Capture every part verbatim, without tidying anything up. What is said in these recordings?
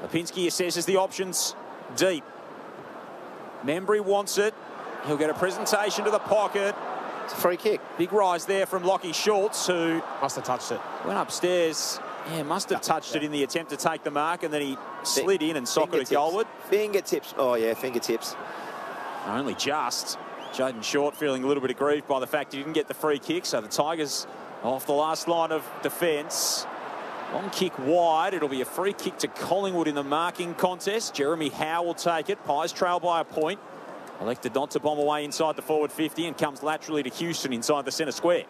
Lipinski assesses the options deep. Membry wants it. He'll get a presentation to the pocket. It's a free kick. Big rise there from Lockie Schultz, who must have touched it. Went upstairs. Yeah, must have touched yeah. it in the attempt to take the mark, and then he slid in and socketed it goalward. Fingertips. Oh, yeah, fingertips. Only just. Jaden Short feeling a little bit aggrieved by the fact he didn't get the free kick, so the Tigers off the last line of defence. Long kick wide. It'll be a free kick to Collingwood in the marking contest. Jeremy Howe will take it. Pies trail by a point. Elected not to bomb away inside the forward fifty and comes laterally to Houston inside the centre square.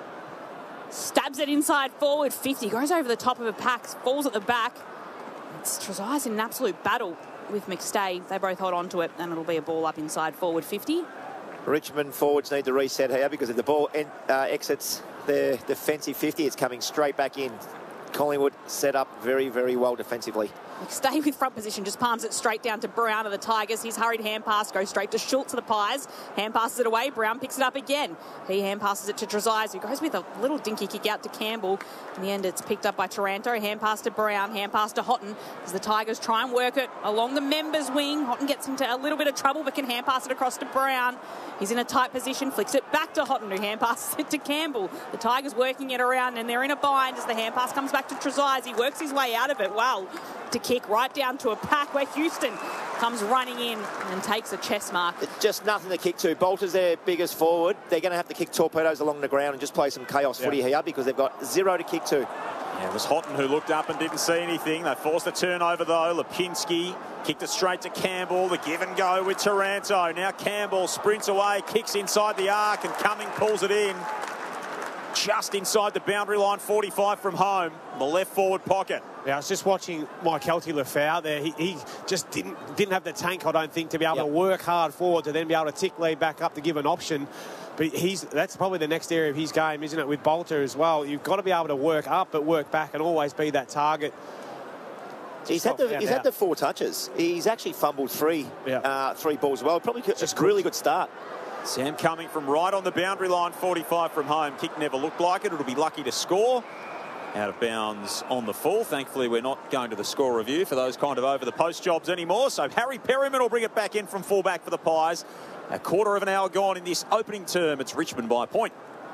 Stabs it inside forward fifty. Goes over the top of a pack. Falls at the back. It's Trezise in an absolute battle with McStay. They both hold on to it, and it'll be a ball up inside forward fifty. Richmond forwards need to reset here because if the ball en uh, exits their defensive fifty, it's coming straight back in. Collingwood set up very, very well defensively. McStay with front position, just palms it straight down to Brown of the Tigers. His hurried hand pass goes straight to Schultz of the Pies. Hand passes it away. Brown picks it up again. He hand passes it to Trezise, who goes with a little dinky kick out to Campbell. In the end, it's picked up by Taranto. Hand pass to Brown. Hand pass to Houghton as the Tigers try and work it along the members' wing. Houghton gets into a little bit of trouble, but can hand pass it across to Brown. He's in a tight position, flicks it back to Houghton, who hand passes it to Campbell. The Tigers working it around, and they're in a bind as the hand pass comes back to Trezise. He works his way out of it well to kick right down to a pack where Houston comes running in and takes a chest mark. It's just nothing to kick to. Bolter's their biggest forward. They're going to have to kick torpedoes along the ground and just play some chaos yeah. footy here because they've got zero to kick to. Yeah, it was Houghton who looked up and didn't see anything. They forced the turnover though. Lipinski kicked it straight to Campbell. The give and go with Taranto. Now Campbell sprints away, kicks inside the arc, and Cumming pulls it in. Just inside the boundary line, forty-five from home, the left forward pocket. Yeah, I was just watching Mike Kelty-Lefau there. He, he just didn't didn't have the tank, I don't think, to be able yep. to work hard forward to then be able to tick lead back up to give an option. But he's that's probably the next area of his game, isn't it, with Bolter as well. You've got to be able to work up but work back and always be that target. He's had, the, he's had the four touches. He's actually fumbled three, yeah. uh, three balls as well. Probably just a really good start. Sam Cumming from right on the boundary line, forty-five from home. Kick never looked like it. It'll be lucky to score. Out of bounds on the full. Thankfully, we're not going to the score review for those kind of over-the-post jobs anymore. So Harry Perryman will bring it back in from fullback for the Pies. A quarter of an hour gone in this opening term. It's Richmond by a point.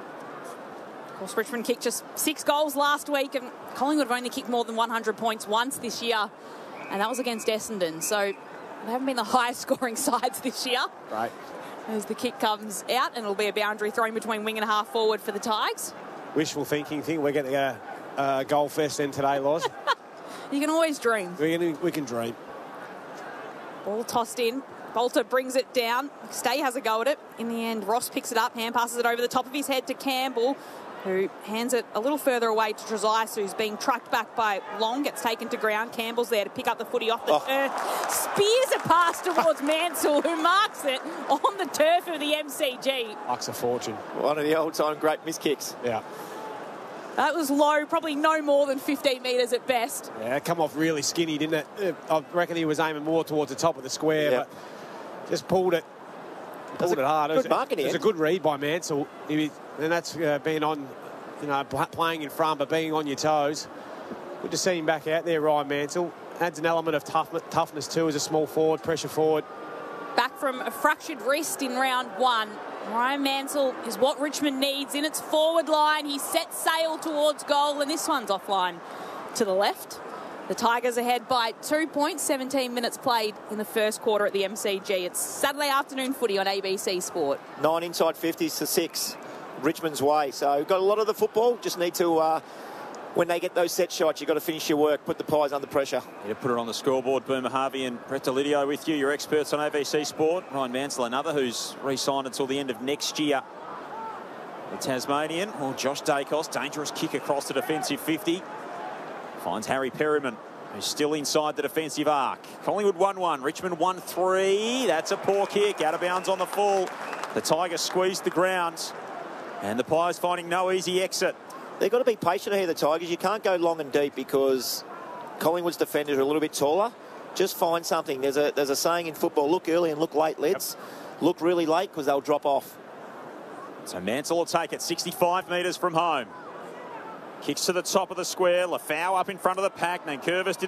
Of course, Richmond kicked just six goals last week, and Collingwood have only kicked more than one hundred points once this year, and that was against Essendon. So they haven't been the highest scoring sides this year. Right. As the kick comes out, and it'll be a boundary thrown between wing and half forward for the Tigers. Wishful thinking. Think we're getting a, a goal fest then today, Loz. You can always dream. We can, we can dream. Ball tossed in. Bolter brings it down. Stay has a go at it. In the end, Ross picks it up, hand passes it over the top of his head to Campbell, who hands it a little further away to Trezise, who's being trucked back by Long, gets taken to ground. Campbell's there to pick up the footy off the oh. turf. Spears a pass towards Mansell, who marks it on the turf of the M C G. Marks a fortune. One of the old-time great miss kicks. Yeah. That was low, probably no more than fifteen metres at best. Yeah, it come off really skinny, didn't it? I reckon he was aiming more towards the top of the square, yep. but just pulled it. Pulled it hard. Good it was, mark in it was a good read by Mansell. He, and that's uh, being on, you know, playing in front, but being on your toes. Good to see him back out there, Ryan Mansell. Adds an element of tough, toughness too as a small forward, pressure forward. Back from a fractured wrist in round one. Ryan Mansell is what Richmond needs in its forward line. He sets sail towards goal, and this one's offline to the left. The Tigers ahead by two points, seventeen minutes played in the first quarter at the M C G. It's Saturday afternoon footy on A B C Sport. Nine inside fifties to six, Richmond's way. So got a lot of the football, just need to... Uh, when they get those set shots, you've got to finish your work, put the Pies under pressure. Yeah, put it on the scoreboard. Boomer Harvey and Brett Delidio with you, your experts on A B C Sport. Ryan Mansell, another who's re-signed until the end of next year. The Tasmanian, or Josh Dacos, dangerous kick across the defensive fifty. Finds Harry Perryman, who's still inside the defensive arc. Collingwood one one, Richmond one three. That's a poor kick, out of bounds on the full. The Tigers squeezed the ground, and the Pies finding no easy exit. They've got to be patient here, the Tigers. You can't go long and deep because Collingwood's defenders are a little bit taller. Just find something. There's a there's a saying in football, look early and look late, lads. Yep. Look really late because they'll drop off. So Mansell will take it sixty-five metres from home. Kicks to the top of the square. Lefau up in front of the pack. Nankervis